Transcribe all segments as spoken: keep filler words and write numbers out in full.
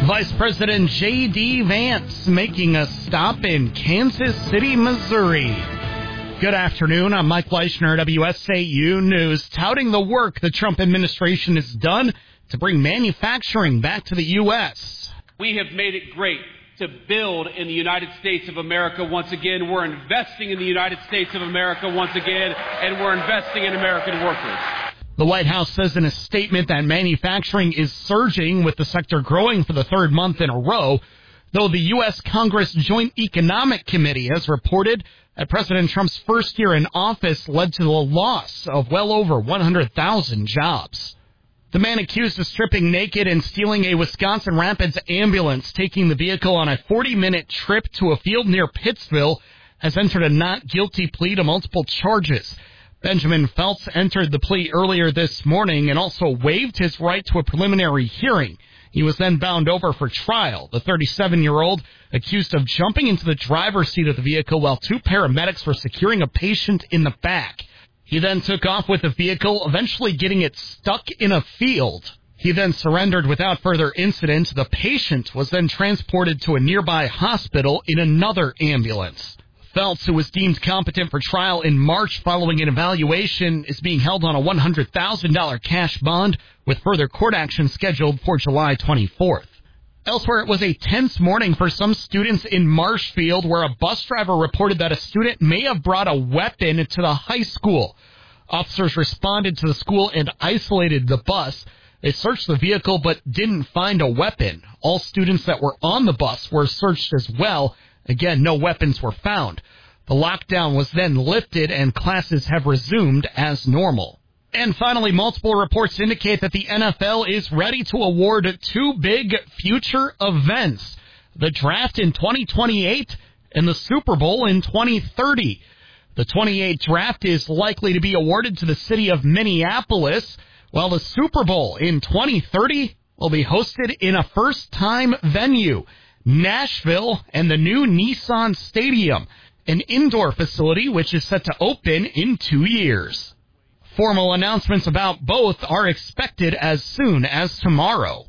Vice President J D. Vance making a stop in Kansas City, Missouri. Good afternoon. I'm Mike Fleischner, W S A U News, touting the work the Trump administration has done to bring manufacturing back to the U S. We have made it great to build in the United States of America once again. We're investing in the United States of America once again, and we're investing in American workers. The White House says in a statement that manufacturing is surging, with the sector growing for the third month in a row, though the U S. Congress Joint Economic Committee has reported that President Trump's first year in office led to the loss of well over one hundred thousand jobs. The man accused of stripping naked and stealing a Wisconsin Rapids ambulance, taking the vehicle on a forty-minute trip to a field near Pittsville, has entered a not guilty plea to multiple charges. Benjamin Feltz entered the plea earlier this morning and also waived his right to a preliminary hearing. He was then bound over for trial. The thirty-seven-year-old accused of jumping into the driver's seat of the vehicle while two paramedics were securing a patient in the back. He then took off with the vehicle, eventually getting it stuck in a field. He then surrendered without further incident. The patient was then transported to a nearby hospital in another ambulance. Feltz, who was deemed competent for trial in March following an evaluation, is being held on a one hundred thousand dollars cash bond, with further court action scheduled for July twenty-fourth. Elsewhere, it was a tense morning for some students in Marshfield, where a bus driver reported that a student may have brought a weapon to the high school. Officers responded to the school and isolated the bus. They searched the vehicle but didn't find a weapon. All students that were on the bus were searched as well. Again, no weapons were found. The lockdown was then lifted and classes have resumed as normal. And finally, multiple reports indicate that the N F L is ready to award two big future events: the draft in twenty twenty-eight and the Super Bowl in twenty thirty. The twenty-eight draft is likely to be awarded to the city of Minneapolis, while the Super Bowl in twenty thirty will be hosted in a first-time venue, Nashville, and the new Nissan Stadium, an indoor facility which is set to open in two years. Formal announcements about both are expected as soon as tomorrow.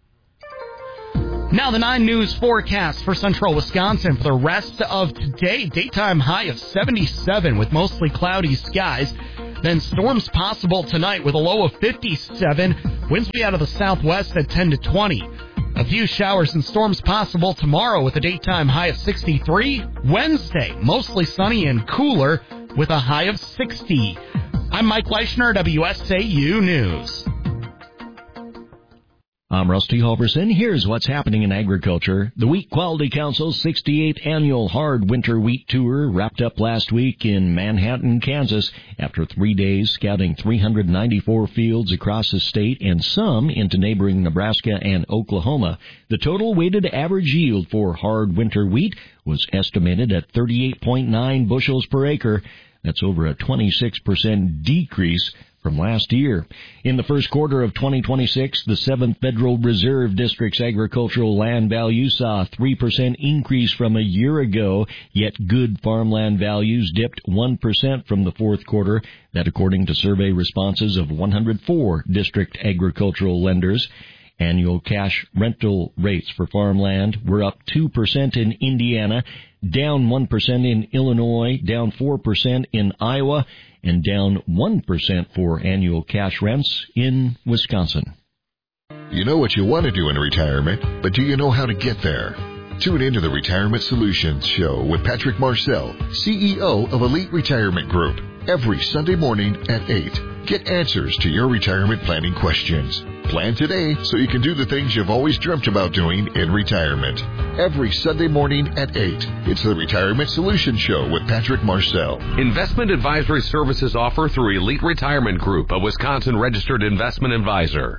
Now the nine News forecast for central Wisconsin for the rest of today. Daytime high of seventy-seven with mostly cloudy skies. Then storms possible tonight with a low of fifty-seven. Winds will be out of the southwest at ten to twenty. A few showers and storms possible tomorrow with a daytime high of sixty-three. Wednesday, mostly sunny and cooler with a high of sixty. I'm Mike Fleischner, W S A U News. I'm Rusty Halverson. Here's what's happening in agriculture. The Wheat Quality Council's sixty-eighth annual Hard Winter Wheat Tour wrapped up last week in Manhattan, Kansas, after three days scouting three hundred ninety-four fields across the state and some into neighboring Nebraska and Oklahoma. The total weighted average yield for hard winter wheat was estimated at thirty-eight point nine bushels per acre. That's over a twenty-six percent decrease from last year. In the first quarter of twenty twenty-six, the seventh Federal Reserve District's agricultural land value saw a three percent increase from a year ago, yet good farmland values dipped one percent from the fourth quarter. That according to survey responses of one hundred four district agricultural lenders. Annual cash rental rates for farmland were up two percent in Indiana, down one percent in Illinois, down four percent in Iowa, and down one percent for annual cash rents in Wisconsin. You know what you want to do in retirement, but do you know how to get there? Tune into the Retirement Solutions Show with Patrick Marcel, C E O of Elite Retirement Group, every Sunday morning at eight. Get answers to your retirement planning questions. Plan today so you can do the things you've always dreamt about doing in retirement. Every Sunday morning at eight. It's the Retirement Solutions Show with Patrick Marcel. Investment advisory services offered through Elite Retirement Group, a Wisconsin-registered investment advisor.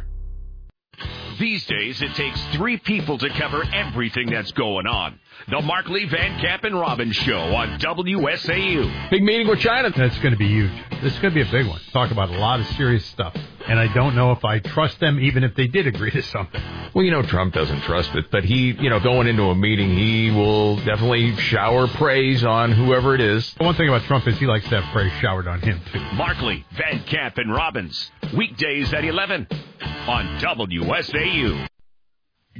These days, it takes three people to cover everything that's going on. The Markley, Van Camp, and Robbins Show on W S A U. Big meeting with China. That's going to be huge. This is going to be a big one. Talk about a lot of serious stuff. And I don't know if I trust them, even if they did agree to something. Well, you know, Trump doesn't trust it. But he, you know, going into a meeting, he will definitely shower praise on whoever it is. One thing about Trump is he likes to have praise showered on him, too. Markley, Van Camp, and Robbins. Weekdays at eleven on W S A U.